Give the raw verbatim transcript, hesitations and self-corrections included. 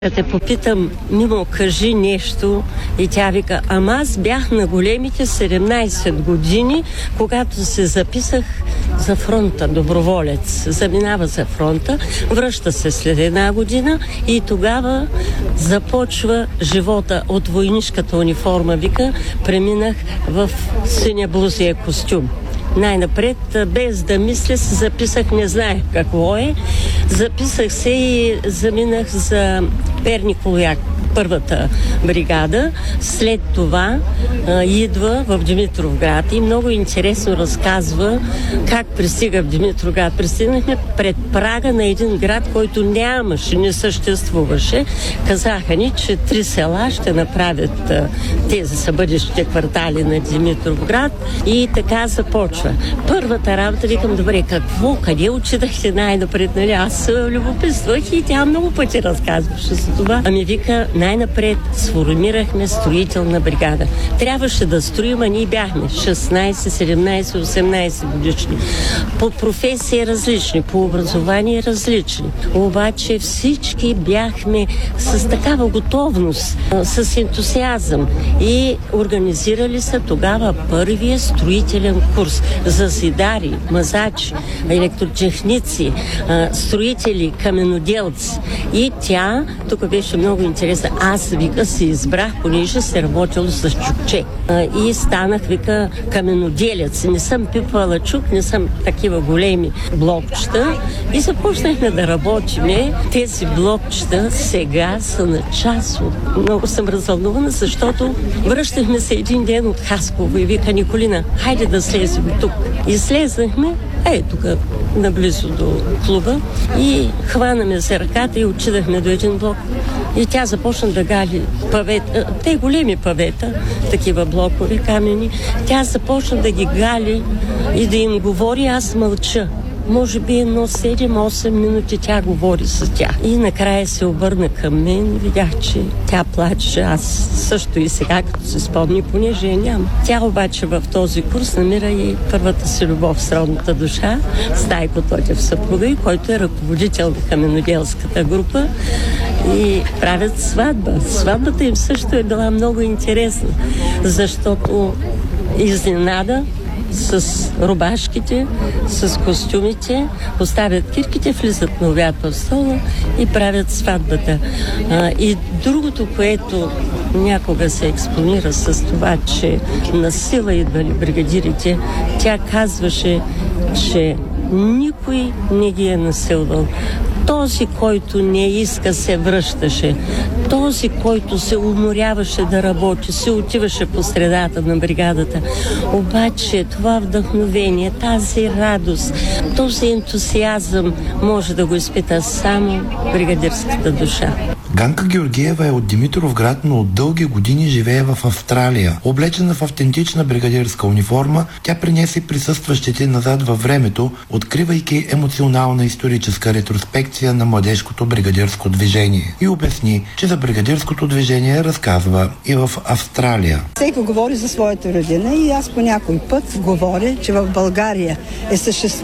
Да те попитам, Мимо, кажи нещо. И тя вика, ама аз бях на големите седемнайсет години, когато се записах за фронта, доброволец. Заминава за фронта, връща се след една година и тогава започва живота от войнишката униформа. Вика, преминах в синя блузия костюм. Най-напред, без да мисля, се записах, не знаех какво е. Записах се и заминах за Перниковяк, първата бригада. След това а, идва в Димитровград и много интересно разказва как пристига в Димитровград. Пристигнахме пред прага на един град, който нямаше, не съществуваше. Казаха ни, че три села ще направят а, тези са бъдещите квартали на Димитровград и така започва. Първата работа, викам, добре, какво, къде учитахте най-напред? Нали? Аз любопитствах и тя много пъти разказваше за това. Ами вика, най-напред сформирахме строителна бригада. Трябваше да строим, а ние бяхме шестнайсет, седемнайсет, осемнайсет годишни. По професии различни, по образование различни. Обаче всички бяхме с такава готовност, с ентусиазъм и организирали се тогава първия строителен курс за зидари, мазачи, електротехници, строители, каменоделци. И тя, тук беше много интересна, аз, вика, си избрах, понеже се работило с чукче. И станах, вика, каменоделец. Не съм пипвала чук, не съм такива големи блокчета. И започнахме да работиме. Тези блокчета сега са на час. Много съм развълнувана, защото връщахме се един ден от Хасково и вика, Николина, хайде да слезем тук. И слезнахме, е, тук наблизо до клуба и хванаме се ръката и отидахме до един блок. И тя започна да гали павета, те големи павета, такива блокове камени. Тя започна да ги гали и да им говори, аз мълча. Може би едно седем-осем минути тя говори с тях. И накрая се обърна към мен и видях, че тя плаче. Аз също и сега, като се спомни, понеже я няма. Тя обаче в този курс намира и първата си любов с родната душа, Стайко Тотев съпруга, и който е ръководител на каменоделската група, и правят сватба. Сватбата им също е била много интересна, защото изненада с рубашките, с костюмите, поставят кирките, влизат на обяд в стола и правят сватбата. А, и другото, което някога се експонира с това, че на сила идвали бригадирите, тя казваше, че никой не ги е насилвал. Този, който не иска, се връщаше. Този, който се уморяваше да работи, се отиваше по средата на бригадата. Обаче това вдъхновение, тази радост, този ентусиазъм може да го изпита само бригадирската душа. Ганка Георгиева е от Димитровград, но от дълги години живее в Австралия. Облечена в автентична бригадирска униформа, тя принесе присъстващите назад във времето, откривайки емоционална историческа ретроспекция на младежкото бригадирско движение. И обясни, че за бригадирското движение разказва и в Австралия. Всеки говори за своята родина и аз по някой път говоря, че в България е съществувало